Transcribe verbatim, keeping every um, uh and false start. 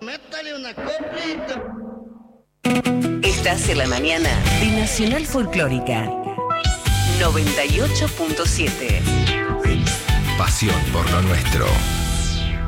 Métale una coplita. Estás en la mañana de Nacional Folclórica noventa y ocho punto siete. Pasión por lo nuestro.